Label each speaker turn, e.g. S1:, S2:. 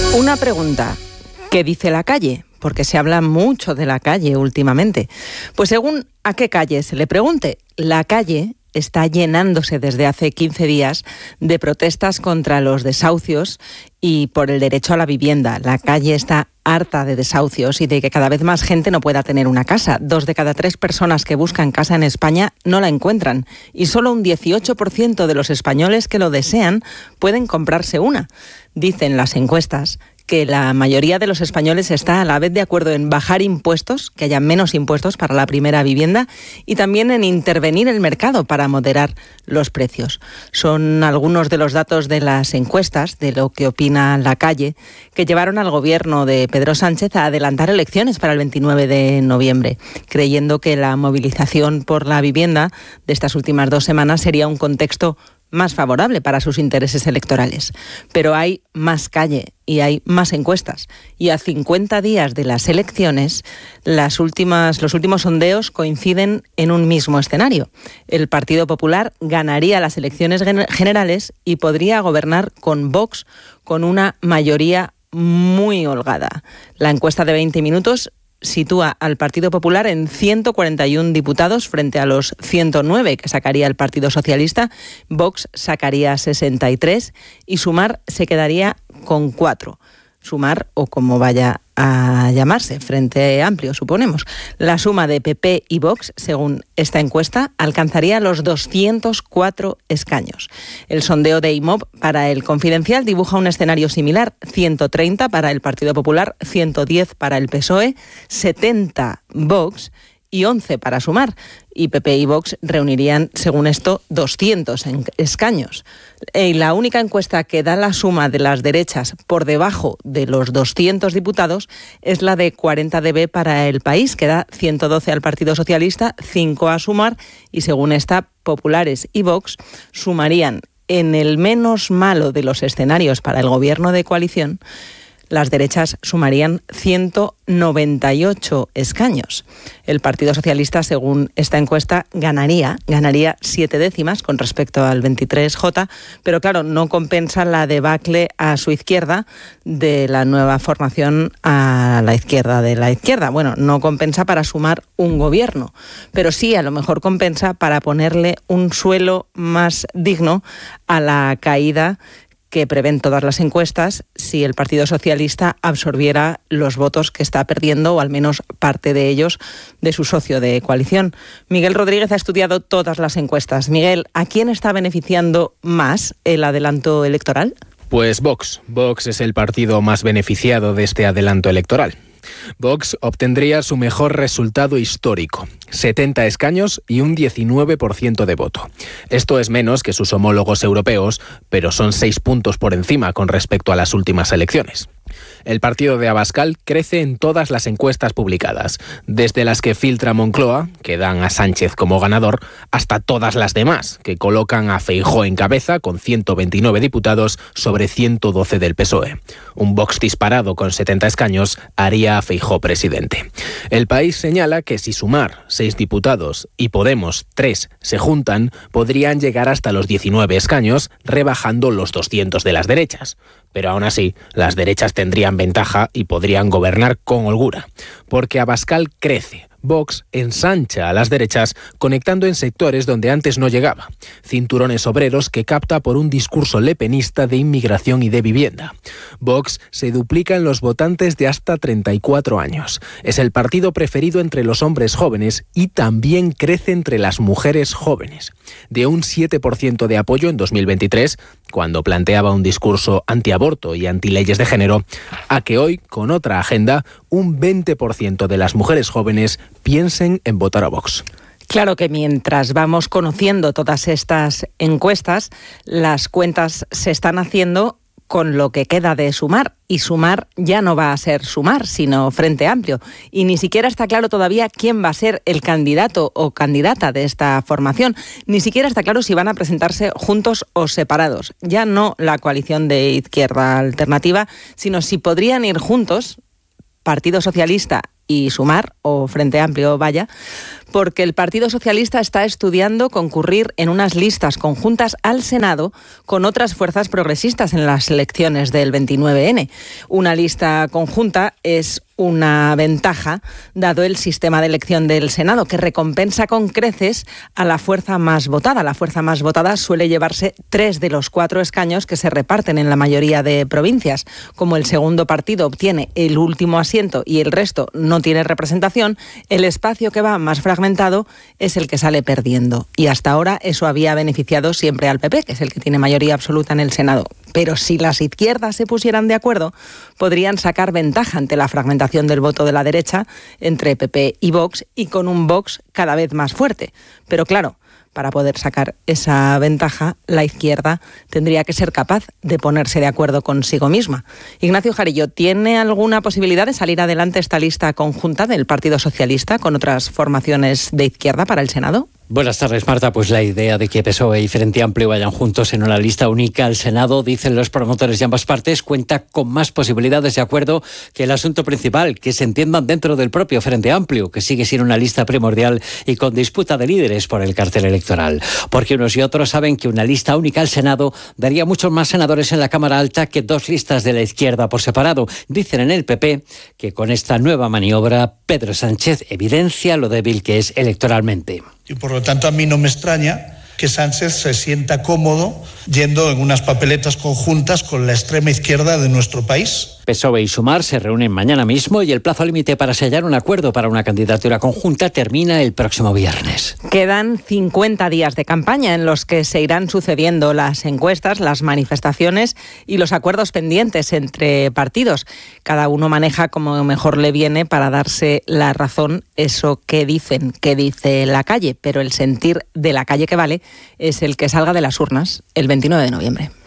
S1: Una pregunta, ¿qué dice la calle? Porque se habla mucho de la calle últimamente. Pues según a qué calle se le pregunte, la calle está llenándose desde hace 15 días de protestas contra los desahucios y por el derecho a la vivienda. La calle está harta de desahucios y de que cada vez más gente no pueda tener una casa. 2 de cada 3 personas que buscan casa en España no la encuentran y solo un 18% de los españoles que lo desean pueden comprarse una. Dicen las encuestas que la mayoría de los españoles está a la vez de acuerdo en bajar impuestos, que haya menos impuestos para la primera vivienda y también en intervenir el mercado para moderar los precios. Son algunos de los datos de las encuestas, de lo que opina la calle, que llevaron al gobierno de Pedro Sánchez a adelantar elecciones para el 29 de noviembre, creyendo que la movilización por la vivienda de estas últimas 2 semanas sería un contexto más favorable para sus intereses electorales. Pero hay más calle y hay más encuestas. Y a 50 días de las elecciones, los últimos sondeos coinciden en un mismo escenario. El Partido Popular ganaría las elecciones generales y podría gobernar con Vox con una mayoría muy holgada. La encuesta de 20 minutos sitúa al Partido Popular en 141 diputados frente a los 109 que sacaría el Partido Socialista. Vox sacaría 63 y Sumar se quedaría con 4. Sumar, o como vaya a llamarse, Frente Amplio, suponemos. La suma de PP y Vox, según esta encuesta, alcanzaría los 204 escaños. El sondeo de IMOB para El Confidencial dibuja un escenario similar: 130 para el Partido Popular, 110 para el PSOE, 70 Vox y 11 para Sumar. Y PP y Vox reunirían, según esto, 200 escaños. Y la única encuesta que da la suma de las derechas por debajo de los 200 diputados es la de 40dB para El País, que da 112 al Partido Socialista, 5 a Sumar, y según esta, Populares y Vox sumarían, en el menos malo de los escenarios para el gobierno de coalición, las derechas sumarían 198 escaños. El Partido Socialista, según esta encuesta, ganaría 7 décimas con respecto al 23J, pero claro, no compensa la debacle a su izquierda de la nueva formación a la izquierda de la izquierda. Bueno, no compensa para sumar un gobierno, pero sí a lo mejor compensa para ponerle un suelo más digno a la caída que prevén todas las encuestas si el Partido Socialista absorbiera los votos que está perdiendo, o al menos parte de ellos, de su socio de coalición. Miguel Rodríguez ha estudiado todas las encuestas. Miguel, ¿a quién está beneficiando más el adelanto electoral?
S2: Pues Vox. Vox es el partido más beneficiado de este adelanto electoral. Vox obtendría su mejor resultado histórico, 70 escaños y un 19% de voto. Esto es menos que sus homólogos europeos, pero son 6 puntos por encima con respecto a las últimas elecciones. El partido de Abascal crece en todas las encuestas publicadas, desde las que filtra Moncloa, que dan a Sánchez como ganador, hasta todas las demás, que colocan a Feijóo en cabeza con 129 diputados sobre 112 del PSOE. Un Vox disparado con 70 escaños haría a Feijóo presidente. El País señala que si Sumar 6 diputados y Podemos 3 se juntan, podrían llegar hasta los 19 escaños, rebajando los 200 de las derechas. Pero aún así, las derechas tendrían ventaja y podrían gobernar con holgura, porque Abascal crece. Vox ensancha a las derechas, conectando en sectores donde antes no llegaba. Cinturones obreros que capta por un discurso lepenista de inmigración y de vivienda. Vox se duplica en los votantes de hasta 34 años. Es el partido preferido entre los hombres jóvenes y también crece entre las mujeres jóvenes. De un 7% de apoyo en 2023, cuando planteaba un discurso antiaborto y antileyes de género, a que hoy, con otra agenda, un 20% de las mujeres jóvenes piensen en votar a Vox.
S1: Claro que mientras vamos conociendo todas estas encuestas, las cuentas se están haciendo con lo que queda de Sumar, y Sumar ya no va a ser Sumar, sino Frente Amplio. Y ni siquiera está claro todavía quién va a ser el candidato o candidata de esta formación. Ni siquiera está claro si van a presentarse juntos o separados. Ya no la coalición de Izquierda Alternativa, sino si podrían ir juntos, Partido Socialista y Sumar, o Frente Amplio, vaya, porque el Partido Socialista está estudiando concurrir en unas listas conjuntas al Senado con otras fuerzas progresistas en las elecciones del 29N. Una lista conjunta es una ventaja, dado el sistema de elección del Senado, que recompensa con creces a la fuerza más votada. La fuerza más votada suele llevarse 3 de los 4 escaños que se reparten en la mayoría de provincias. Como el segundo partido obtiene el último asiento y el resto no tiene representación, el espacio que va más fragmentado es el que sale perdiendo. Y hasta ahora eso había beneficiado siempre al PP, que es el que tiene mayoría absoluta en el Senado. Pero si las izquierdas se pusieran de acuerdo, podrían sacar ventaja ante la fragmentación del voto de la derecha entre PP y Vox, y con un Vox cada vez más fuerte. Pero claro, para poder sacar esa ventaja, la izquierda tendría que ser capaz de ponerse de acuerdo consigo misma. Ignacio Jarillo, ¿tiene alguna posibilidad de salir adelante esta lista conjunta del Partido Socialista con otras formaciones de izquierda para el Senado?
S3: Buenas tardes, Marta. Pues la idea de que PSOE y Frente Amplio vayan juntos en una lista única al Senado, dicen los promotores de ambas partes, cuenta con más posibilidades de acuerdo que el asunto principal, que se entiendan dentro del propio Frente Amplio, que sigue siendo una lista primordial y con disputa de líderes por el cartel electoral. Porque unos y otros saben que una lista única al Senado daría muchos más senadores en la Cámara Alta que 2 listas de la izquierda por separado. Dicen en el PP que con esta nueva maniobra Pedro Sánchez evidencia lo débil que es electoralmente.
S4: Y por lo tanto a mí no me extraña que Sánchez se sienta cómodo yendo en unas papeletas conjuntas con la extrema izquierda de nuestro país.
S3: PSOE y Sumar se reúnen mañana mismo y el plazo límite para sellar un acuerdo para una candidatura conjunta termina el próximo viernes.
S1: Quedan 50 días de campaña en los que se irán sucediendo las encuestas, las manifestaciones y los acuerdos pendientes entre partidos. Cada uno maneja como mejor le viene para darse la razón, eso que dicen, que dice la calle, pero el sentir de la calle que vale es el que salga de las urnas el 29 de noviembre.